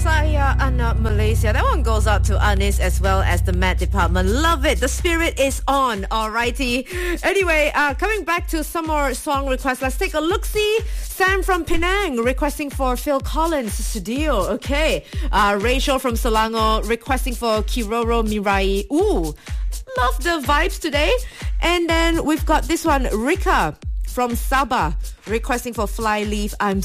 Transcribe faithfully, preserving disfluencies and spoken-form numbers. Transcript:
Saya Anak Malaysia. That one goes out to Anis as well as the Met Department. Love it. The spirit is on. Alrighty. Anyway, uh, coming back to some more song requests. Let's take a look-see. Sam from Penang requesting for Phil Collins, Studio. Okay. Uh, Rachel from Selangor requesting for Kiroro Mirai. Ooh. Love the vibes today. And then we've got this one, Rika from Sabah requesting for Flyleaf, I'm